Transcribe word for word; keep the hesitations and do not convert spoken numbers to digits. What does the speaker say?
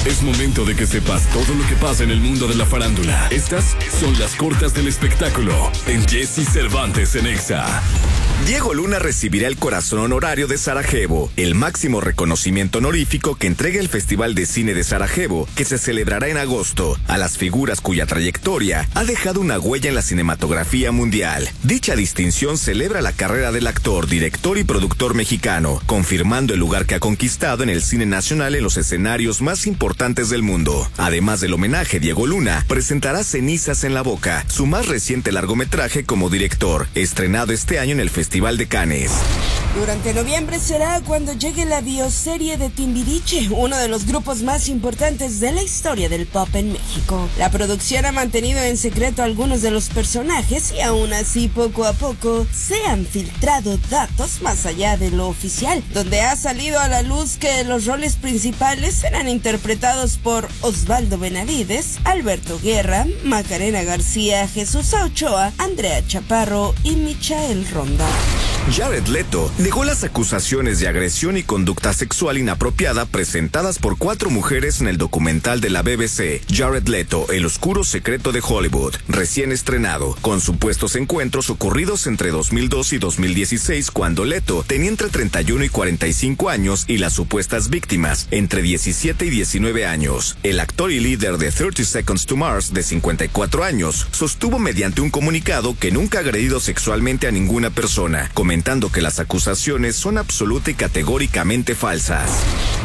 Es momento de que sepas todo lo que pasa en el mundo de la farándula. Estas son las cortas del espectáculo en Jesse Cervantes en Exa. Diego Luna recibirá el Corazón Honorario de Sarajevo, el máximo reconocimiento honorífico que entrega el Festival de Cine de Sarajevo, que se celebrará en agosto, a las figuras cuya trayectoria ha dejado una huella en la cinematografía mundial. Dicha distinción celebra la carrera del actor, director y productor mexicano, confirmando el lugar que ha conquistado en el cine nacional en los escenarios más importantes del mundo. Además del homenaje, Diego Luna presentará Cenizas en la Boca, su más reciente largometraje como director, estrenado este año en el Festival de Cannes. Durante noviembre será cuando llegue la bioserie de Timbiriche, uno de los grupos más importantes de la historia del pop en México. La producción ha mantenido en secreto algunos de los personajes y aún así poco a poco se han filtrado datos más allá de lo oficial, donde ha salido a la luz que los roles principales serán interpretados por Osvaldo Benavides, Alberto Guerra, Macarena García, Jesús Ochoa, Andrea Chaparro y Michael Ronda. Jared Leto negó las acusaciones de agresión y conducta sexual inapropiada presentadas por cuatro mujeres en el documental de la B B C, Jared Leto, El oscuro secreto de Hollywood, recién estrenado, con supuestos encuentros ocurridos entre dos mil dos y dos mil dieciséis, cuando Leto tenía entre treinta y uno y cuarenta y cinco años y las supuestas víctimas entre diecisiete y diecinueve años. El actor y líder de thirty Seconds to Mars, de cincuenta y cuatro años, sostuvo mediante un comunicado que nunca ha agredido sexualmente a ninguna persona, comentando que las acusaciones son absoluta y categóricamente falsas.